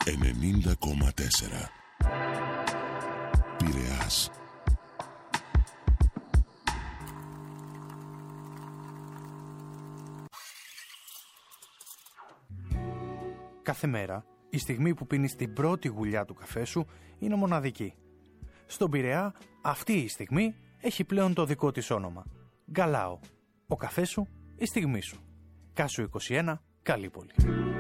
90,4 Πειραιάς. Κάθε μέρα, η στιγμή που πίνεις την πρώτη γουλιά του καφέ σου είναι μοναδική. Στον Πειραιά, αυτή η στιγμή έχει πλέον το δικό της όνομα. Γκαλάο. Ο καφές σου, η στιγμή σου. Κάσου 21, Καλύπολη.